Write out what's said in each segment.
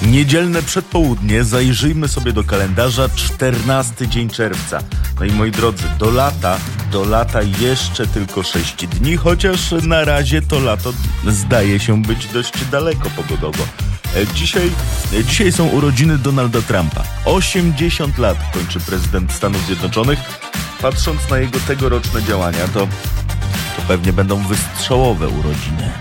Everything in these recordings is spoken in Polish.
Niedzielne przedpołudnie, zajrzyjmy sobie do kalendarza, 14 dzień czerwca. No i moi drodzy, do lata jeszcze tylko 6 dni, chociaż na razie to lato zdaje się być dość daleko pogodowo. Dzisiaj są urodziny Donalda Trumpa. 80 lat kończy prezydent Stanów Zjednoczonych. Patrząc na jego tegoroczne działania, to pewnie będą wystrzałowe urodziny.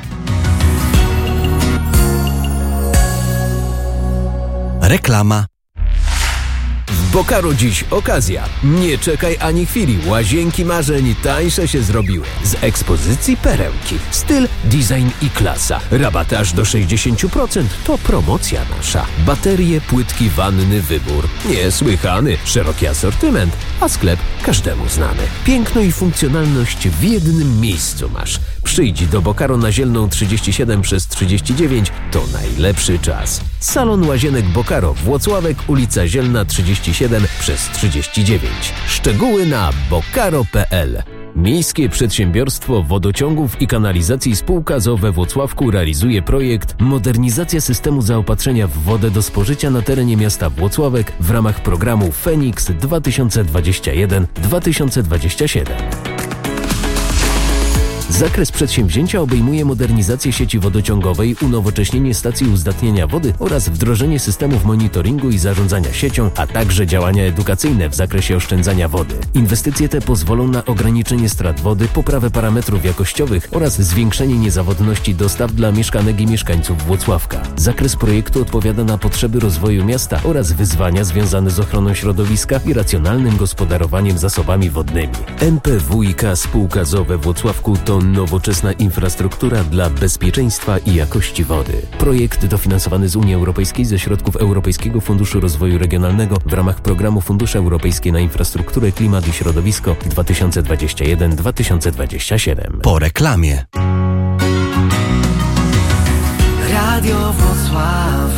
Reklama. W Bocaro dziś okazja. Nie czekaj ani chwili. Łazienki marzeń tańsze się zrobiły. Z ekspozycji perełki. Styl, design i klasa. Rabaty aż do 60%. To promocja nasza. Baterie, płytki, wanny, wybór. Niesłychany. Szeroki asortyment. A sklep każdemu znany. Piękno i funkcjonalność w jednym miejscu masz. Przyjdź do Bocaro na Zielną 37/39. To najlepszy czas. Salon Łazienek Bocaro, Włocławek, ulica Zielna 37/39. Szczegóły na bocaro.pl. Miejskie Przedsiębiorstwo Wodociągów i Kanalizacji Spółka z o.o. we Włocławku realizuje projekt Modernizacja systemu zaopatrzenia w wodę do spożycia na terenie miasta Włocławek w ramach programu Feniks 2021-2027. Zakres przedsięwzięcia obejmuje modernizację sieci wodociągowej, unowocześnienie stacji uzdatniania wody oraz wdrożenie systemów monitoringu i zarządzania siecią, a także działania edukacyjne w zakresie oszczędzania wody. Inwestycje te pozwolą na ograniczenie strat wody, poprawę parametrów jakościowych oraz zwiększenie niezawodności dostaw dla mieszkanek i mieszkańców Włocławka. Zakres projektu odpowiada na potrzeby rozwoju miasta oraz wyzwania związane z ochroną środowiska i racjonalnym gospodarowaniem zasobami wodnymi. NPWiK Spółka z o.o. we Włocławku to nowoczesna infrastruktura dla bezpieczeństwa i jakości wody. Projekt dofinansowany z Unii Europejskiej ze środków Europejskiego Funduszu Rozwoju Regionalnego w ramach programu Fundusze Europejskie na Infrastrukturę, Klimat i Środowisko 2021-2027. Po reklamie. Radio Wrocław.